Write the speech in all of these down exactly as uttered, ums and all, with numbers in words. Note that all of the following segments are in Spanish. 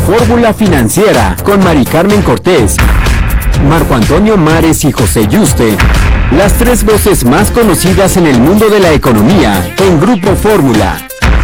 Fórmula Financiera con Mari Carmen Cortés, Marco Antonio Mares y José Yuste, las tres voces más conocidas en el mundo de la economía en Grupo Fórmula.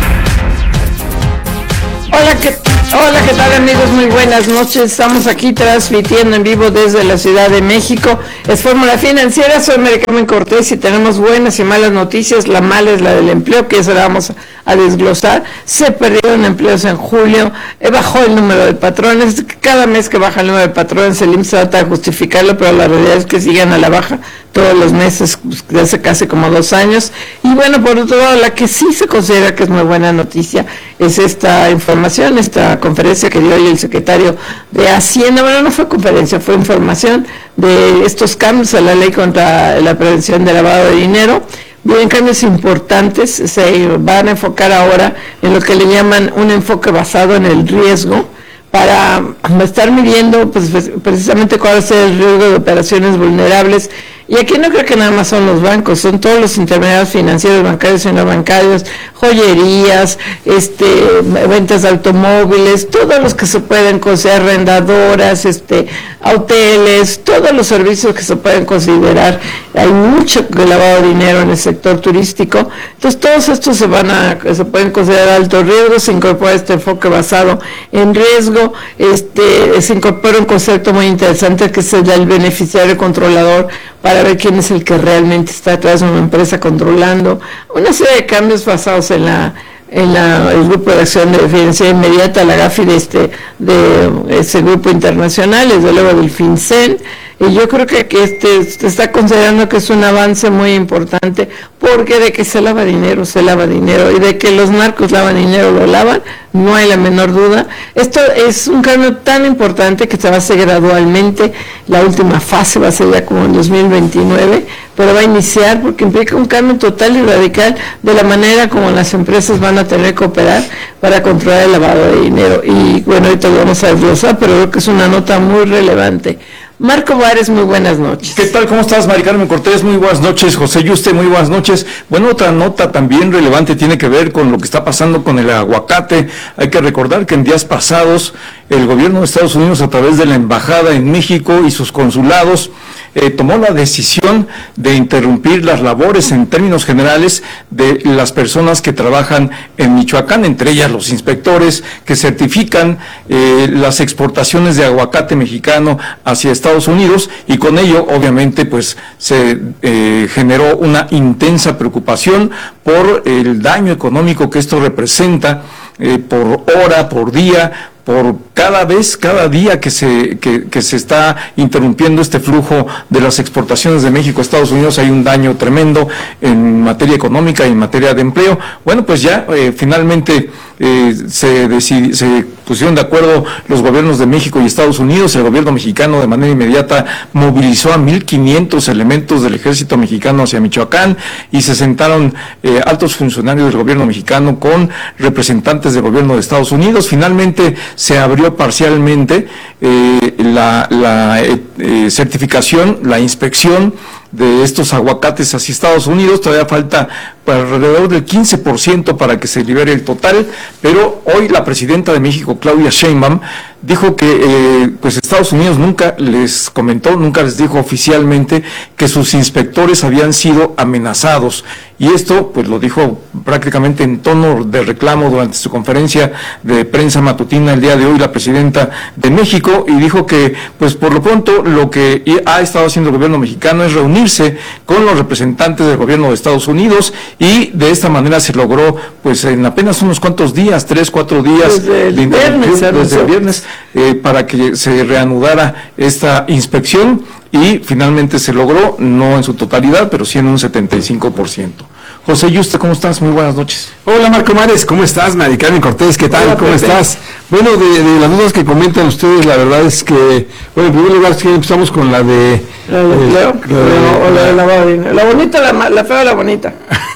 Hola, ¿qué, hola, ¿qué tal amigos? Muy buenas noches. Estamos aquí transmitiendo en vivo desde la Ciudad de México. Es Fórmula Financiera, soy Mari Carmen Cortés y tenemos buenas y malas noticias. La mala es la del empleo, que ya se la vamos a desglosar. Se perdieron empleos en julio, eh, bajó el número de patrones. Cada mes que baja el número de patrones, el I M S S trata de justificarlo, pero la realidad es que siguen a la baja todos los meses, desde hace casi como dos años. Y bueno, por otro lado, la que sí se considera que es muy buena noticia es esta información, esta conferencia que dio hoy el secretario de Hacienda. Bueno, no fue conferencia, fue información de estos cambios a la ley contra la prevención del lavado de dinero. Vienen cambios importantes, se van a enfocar ahora en lo que le llaman un enfoque basado en el riesgo, para estar midiendo pues, precisamente cuál es el riesgo de operaciones vulnerables. Y aquí no creo que nada más son los bancos, son todos los intermediarios financieros, bancarios y no bancarios, joyerías, este, ventas de automóviles, todos los que se pueden considerar, arrendadoras, este, hoteles, todos los servicios que se pueden considerar. Hay mucho lavado de dinero en el sector turístico, entonces todos estos se van a, se pueden considerar alto riesgo. Se incorpora este enfoque basado en riesgo, este, se incorpora un concepto muy interesante que es el del beneficiario controlador, para ver quién es el que realmente está detrás de una empresa controlando. Una serie de cambios basados en la en la, el Grupo de Acción de Financiera Inmediata, la GAFI de este de ese grupo internacional, desde luego del FinCEN. Y yo creo que, que este se está considerando que es un avance muy importante, porque de que se lava dinero, se lava dinero, y de que los narcos lavan dinero, lo lavan, no hay la menor duda. Esto es un cambio tan importante que se va a hacer gradualmente. La última fase va a ser ya como en dos mil veintinueve, pero va a iniciar porque implica un cambio total y radical de la manera como las empresas van a tener que operar para controlar el lavado de dinero. Y bueno, ahorita lo vamos a desglosar, pero creo que es una nota muy relevante. Marco Vares, muy buenas noches. ¿Qué tal? ¿Cómo estás, Mari Carmen Cortés? Muy buenas noches. José Yuste, muy buenas noches. Bueno, otra nota también relevante tiene que ver con lo que está pasando con el aguacate. Hay que recordar que en días pasados el gobierno de Estados Unidos, a través de la embajada en México y sus consulados, eh, tomó la decisión de interrumpir las labores en términos generales de las personas que trabajan en Michoacán, entre ellas los inspectores que certifican eh, las exportaciones de aguacate mexicano hacia Estados Unidos, y con ello obviamente pues se eh, generó una intensa preocupación por el daño económico que esto representa eh, por hora, por día, por cada vez, cada día que se que, que se está interrumpiendo este flujo de las exportaciones de México a Estados Unidos. Hay un daño tremendo en materia económica y en materia de empleo. Bueno, pues ya eh, finalmente eh, se, decidi, se pusieron de acuerdo los gobiernos de México y Estados Unidos. El gobierno mexicano de manera inmediata movilizó a mil quinientos elementos del ejército mexicano hacia Michoacán, y se sentaron eh, altos funcionarios del gobierno mexicano con representantes del gobierno de Estados Unidos. Finalmente se abrió parcialmente eh, la, la eh, eh, certificación, la inspección de estos aguacates hacia Estados Unidos. Todavía falta alrededor del quince por ciento para que se libere el total, pero hoy la presidenta de México, Claudia Sheinbaum, dijo que eh, pues Estados Unidos nunca les comentó, nunca les dijo oficialmente que sus inspectores habían sido amenazados, y esto pues lo dijo prácticamente en tono de reclamo durante su conferencia de prensa matutina el día de hoy la presidenta de México, y dijo que pues por lo pronto lo que ha estado haciendo el gobierno mexicano es reunirse con los representantes del gobierno de Estados Unidos, y de esta manera se logró pues en apenas unos cuantos días, tres, cuatro días desde el de viernes, desde el viernes eh, para que se reanudara esta inspección, y finalmente se logró, no en su totalidad, pero sí en un setenta y cinco por ciento. José Yuste, ¿cómo estás? Muy buenas noches. Hola, Marco Mares, ¿cómo estás? Mari Carmen Cortés, ¿qué tal? Hola, ¿Cómo Pepe. estás? Bueno, de, de las dudas que comentan ustedes, la verdad es que, bueno, en primer lugar, sí, empezamos con la de... ¿La de empleo? La, o la de lavado de dinero. La bonita, la, la fea o la bonita.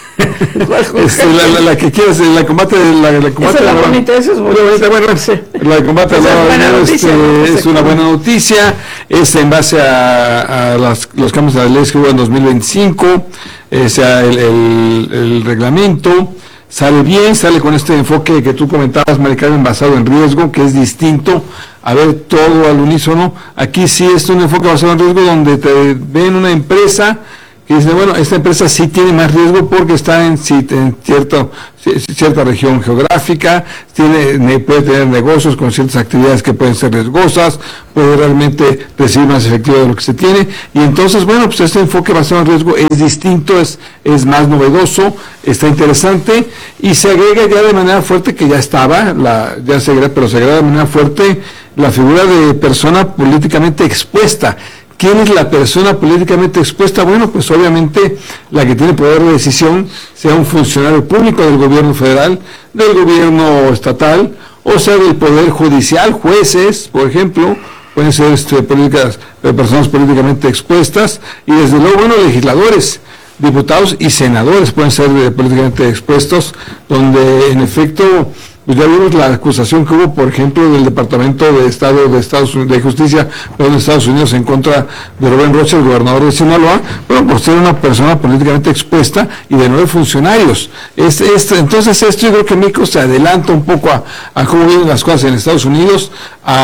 este, la, la, la que quieras, la combate de la, la combate Esa es la de bonita, esa es bonita. bueno, Sí. la de combate Esa es al buena lavado de noticia, dinero, ¿no? este, es una buena noticia, es en base a, a las, los cambios de las leyes que hubo en dos mil veinticinco, eh, sea el, el, el reglamento, sale bien, sale con este enfoque que tú comentabas, Mari Carmen, basado en riesgo, que es distinto a ver todo al unísono. Aquí sí es un enfoque basado en riesgo donde te ven una empresa que dice, bueno, esta empresa sí tiene más riesgo porque está en, en cierto, cierta región geográfica, tiene, puede tener negocios con ciertas actividades que pueden ser riesgosas, puede realmente recibir más efectivo de lo que se tiene, y entonces, bueno, pues este enfoque basado en riesgo es distinto, es, es más novedoso, está interesante, y se agrega ya de manera fuerte, que ya estaba, la, ya se agrega, pero se agrega de manera fuerte la figura de persona políticamente expuesta. ¿Quién es la persona políticamente expuesta? Bueno, pues obviamente la que tiene poder de decisión, sea un funcionario público del gobierno federal, del gobierno estatal, o sea del poder judicial, jueces, por ejemplo, pueden ser este, políticas, personas políticamente expuestas, y desde luego, bueno, legisladores, diputados y senadores pueden ser eh, políticamente expuestos, donde en efecto, pues ya vimos la acusación que hubo, por ejemplo, del Departamento de Estado de Estados Unidos, de Justicia de Estados Unidos en contra de Rubén Rocha, el gobernador de Sinaloa, bueno, por ser una persona políticamente expuesta y de nueve funcionarios. Es, es, entonces esto yo creo que México se adelanta un poco a, a cómo vienen las cosas en Estados Unidos,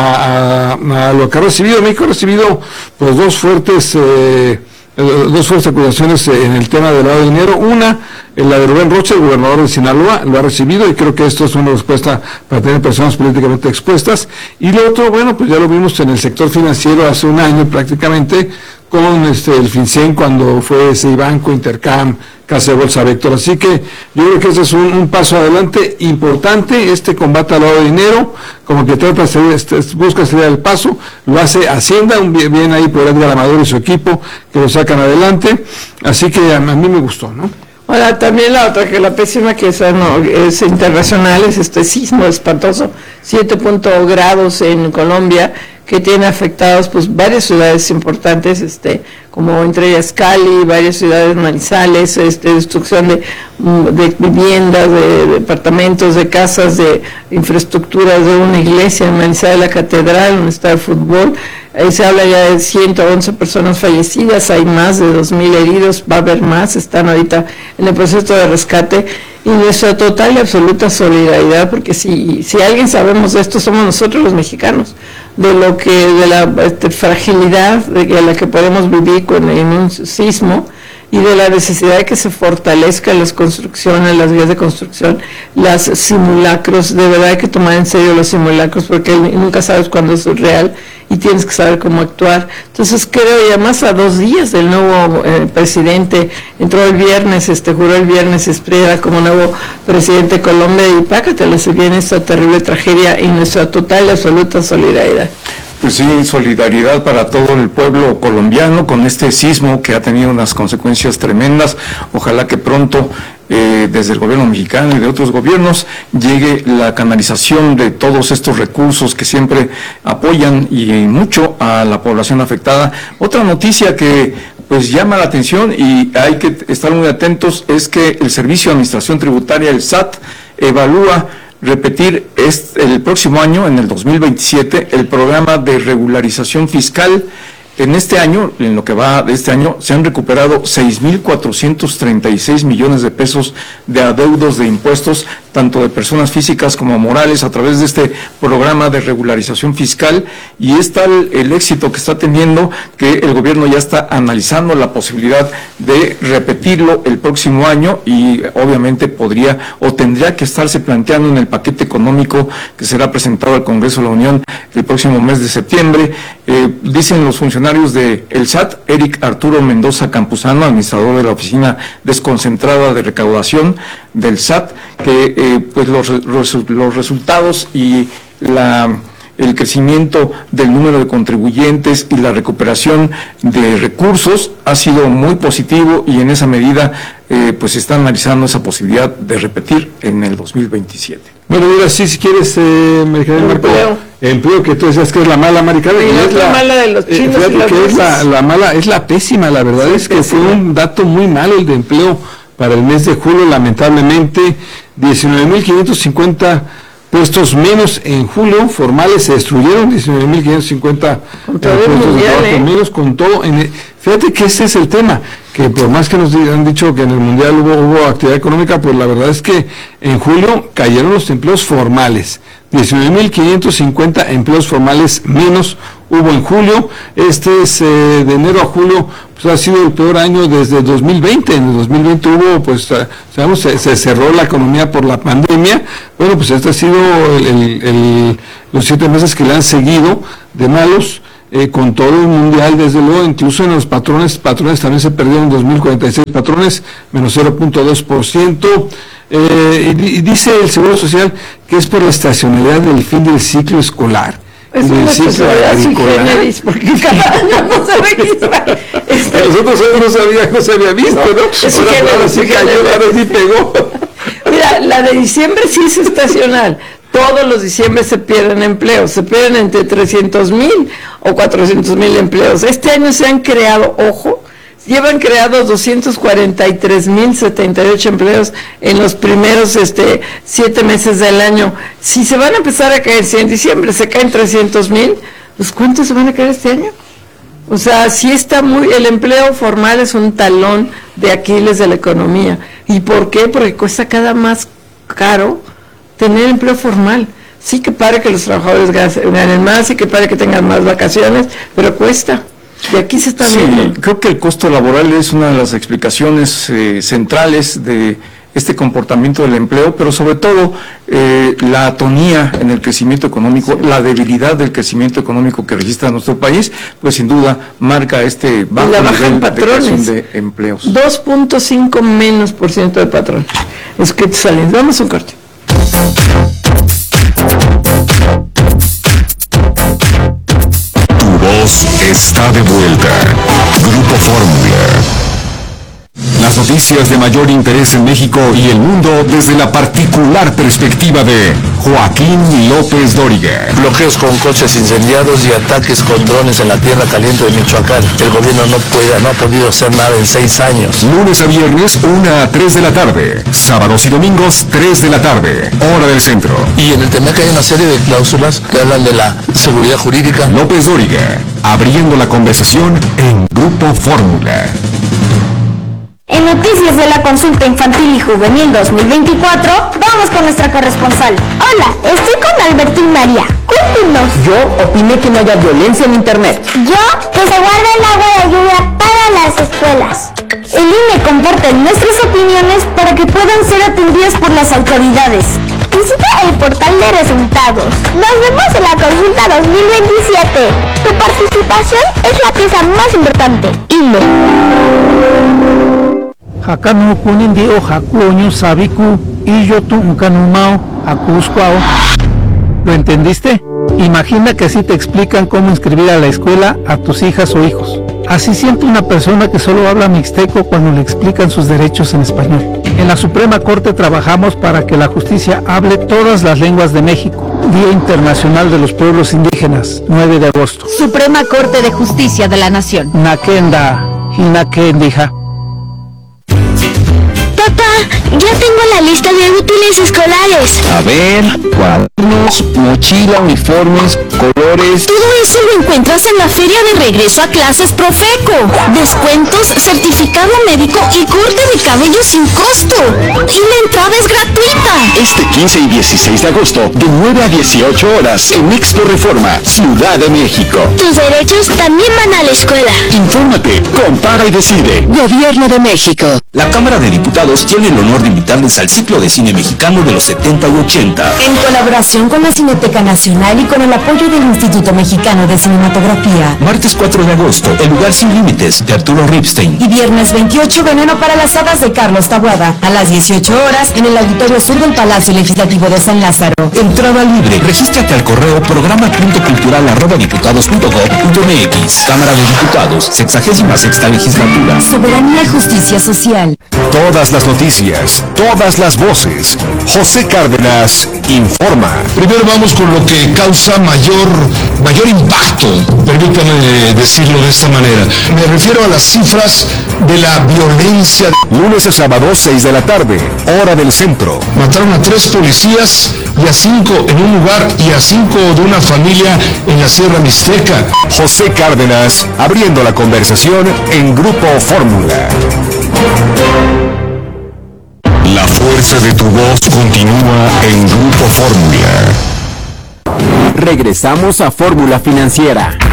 a, a, a lo que ha recibido. México ha recibido pues dos fuertes eh, dos fuertes acusaciones en el tema del lavado de dinero. Una, la de Rubén Rocha, el gobernador de Sinaloa, lo ha recibido, y creo que esto es una respuesta para tener personas políticamente expuestas. Y lo otro, bueno, pues ya lo vimos en el sector financiero hace un año prácticamente, con este el FinCEN, cuando fue Ceibanco, Intercam, Casa de Bolsa Vector. Así que yo creo que este es un, un paso adelante importante, este combate al lavado de dinero, como que trata de salir, este, busca salir al paso, lo hace Hacienda, un bien, bien ahí por Edgar Amador y su equipo, que lo sacan adelante, así que a, a mí me gustó, ¿no? Ahora, también la otra, que la pésima, que es, no, es internacional, es este sismo espantoso, siete grados en Colombia, que tiene afectados pues varias ciudades importantes, este como entre ellas Cali, varias ciudades, Manizales, este destrucción de, de viviendas, de, de departamentos, de casas, de infraestructuras, de una iglesia en Manizales, la catedral, donde está el fútbol. Ahí se habla ya de ciento once personas fallecidas, hay más de dos mil heridos, va a haber más, están ahorita en el proceso de rescate, y nuestra total y absoluta solidaridad, porque si, si alguien sabemos de esto, somos nosotros los mexicanos, de lo que, de la este, fragilidad de la que podemos vivir con, en un sismo, y de la necesidad de que se fortalezcan las construcciones, las vías de construcción, las simulacros. De verdad hay que tomar en serio los simulacros, porque nunca sabes cuándo es real y tienes que saber cómo actuar. Entonces creo, ya más a dos días del nuevo eh, presidente, entró el viernes, este juró el viernes Espriella como nuevo presidente de Colombia, y pácatele, se viene esta terrible tragedia, y nuestra total y absoluta solidaridad. Pues sí, solidaridad para todo el pueblo colombiano con este sismo que ha tenido unas consecuencias tremendas. Ojalá que pronto eh, desde el gobierno mexicano y de otros gobiernos llegue la canalización de todos estos recursos que siempre apoyan y mucho a la población afectada. Otra noticia que pues llama la atención y hay que estar muy atentos es que el Servicio de Administración Tributaria, el S A T, evalúa repetir este, el próximo año, en el dos mil veintisiete, el programa de regularización fiscal. En este año, en lo que va de este año, se han recuperado seis mil cuatrocientos treinta y seis millones de pesos de adeudos de impuestos, tanto de personas físicas como morales, a través de este programa de regularización fiscal, y es tal el éxito que está teniendo que el gobierno ya está analizando la posibilidad de repetirlo el próximo año, y obviamente podría o tendría que estarse planteando en el paquete económico que será presentado al Congreso de la Unión el próximo mes de septiembre. Eh, dicen los funcionarios de el S A T, Eric Arturo Mendoza Campuzano, administrador de la Oficina Desconcentrada de Recaudación del S A T, que eh, pues los, los resultados y la el crecimiento del número de contribuyentes y la recuperación de recursos ha sido muy positivo, y en esa medida eh, pues se está analizando esa posibilidad de repetir en el dos mil veintisiete. Bueno, mira, sí, si quieres, eh, Maricarmen, empleo. empleo, que tú decías que es la mala, Maricarmen. Sí, es la mala de los chinos, eh, y las que es la, la mala, es la pésima, la verdad, sí, es que pésima. Fue un dato muy malo el de empleo para el mes de julio, lamentablemente, diecinueve mil quinientos cincuenta puestos menos en julio, formales se destruyeron, diecinueve mil quinientos cincuenta eh, puestos de trabajo eh. menos, con todo. En el, Fíjate que ese es el tema, que por más que nos han dicho que en el Mundial hubo, hubo actividad económica, pues la verdad es que en julio cayeron los empleos formales. diecinueve mil quinientos cincuenta empleos formales menos hubo en julio. Este es eh, de enero a julio, pues ha sido el peor año desde dos mil veinte. En el dos mil veinte hubo, pues, sabemos, se, se cerró la economía por la pandemia. Bueno, pues este ha sido el, el, el, los siete meses que le han seguido de malos. Eh, con todo el mundial, desde luego, incluso en los patrones, patrones también se perdieron dos mil cuarenta y seis patrones, menos cero punto dos por ciento. Eh, y, y dice el Seguro Social que es por la estacionalidad del fin del ciclo escolar. Es del una ciclo agrícola. Porque cada año no se registra. Este, Nosotros no sabía, no se había visto, ¿no? Es ahora, género, ahora sí es cayó, género. ahora sí pegó. Mira, la de diciembre sí es estacional. Todos los diciembre se pierden empleos, se pierden entre trescientos mil o cuatrocientos mil empleos. Este año se han creado, ojo, llevan creados doscientos cuarenta y tres mil setenta y ocho empleos en los primeros este, siete meses del año. Si se van a empezar a caer, si en diciembre se caen trescientos mil, pues ¿cuántos se van a caer este año? O sea, sí está muy, el empleo formal es un talón de Aquiles de la economía. ¿Y por qué? Porque cuesta cada más caro tener empleo formal. Sí que para que los trabajadores ganen más, sí que para que tengan más vacaciones, pero cuesta. Y aquí se está sí, viendo. Creo que el costo laboral es una de las explicaciones eh, centrales de este comportamiento del empleo, pero sobre todo eh, la atonía en el crecimiento económico, la debilidad del crecimiento económico que registra nuestro país, pues sin duda marca este bajo la baja nivel en de creación patrones. de empleos. dos punto cinco menos por ciento de patrón. Es que salen. Vamos a un corte. Tu voz está de vuelta. Grupo Fórmula. Las noticias de mayor interés en México y el mundo desde la particular perspectiva de Joaquín López Dóriga. Bloqueos con coches incendiados y ataques con drones en la tierra caliente de Michoacán. El gobierno no puede, no ha podido hacer nada en seis años. Lunes a viernes, una a tres de la tarde. Sábados y domingos, tres de la tarde. Hora del centro. Y en el T M E C hay una serie de cláusulas que hablan de la seguridad jurídica. López Dóriga, abriendo la conversación en Grupo Fórmula. En noticias de la consulta infantil y juvenil dos mil veinticuatro, vamos con nuestra corresponsal. Hola, estoy con Albertín María. Cuéntenos. Yo opiné que no haya violencia en internet. Yo, que se guarde el agua de lluvia para las escuelas. El I N E comparte nuestras opiniones para que puedan ser atendidas por las autoridades. Visita el portal de resultados. Nos vemos en la consulta dos mil veintisiete. Tu participación es la pieza más importante. I N E. Hakanu kunin dio hakuoño sabiku y yo tu unkanumao akuscuao. ¿Lo entendiste? Imagina que así te explican cómo inscribir a la escuela a tus hijas o hijos. Así siente una persona que solo habla mixteco cuando le explican sus derechos en español. En la Suprema Corte trabajamos para que la justicia hable todas las lenguas de México. Día Internacional de los Pueblos Indígenas, nueve de agosto. Suprema Corte de Justicia de la Nación. Nakenda, Hinakendija. Ya tengo la lista de útiles escolares. A ver, cuadernos, mochila, uniformes, colores. Todo eso lo encuentras en la feria de regreso a clases Profeco. Descuentos, certificado médico y corte de cabello sin costo. Y la entrada es gratuita. Este quince y dieciséis de agosto, de nueve a dieciocho horas, en Expo Reforma, Ciudad de México. Tus derechos también van a la escuela. Infórmate, compara y decide. Gobierno de México. La Cámara de Diputados tiene el honor de invitarles al ciclo de cine mexicano de los setenta y ochenta. En colaboración con la Cineteca Nacional y con el apoyo del Instituto Mexicano de Cinematografía. Martes cuatro de agosto, El lugar sin límites, de Arturo Ripstein. Y viernes veintiocho, Veneno para las hadas, de Carlos Taboada. A las dieciocho horas, en el Auditorio Sur del Palacio Legislativo de San Lázaro. Entrada libre. Regístrate al correo programa punto cultural arroba diputados punto gob punto mx. Cámara de Diputados, sexagésima sexta legislatura. Soberanía y justicia social. Todas las noticias, todas las voces. José Cárdenas informa. Primero vamos con lo que causa mayor, mayor impacto, permítame decirlo de esta manera. Me refiero a las cifras de la violencia. Lunes a sábado, seis de la tarde, hora del centro. Mataron a tres policías y a cinco en un lugar y a cinco de una familia en la Sierra Mixteca. José Cárdenas, abriendo la conversación en Grupo Fórmula. La fuerza de tu voz continúa en Grupo Fórmula. Regresamos a Fórmula Financiera.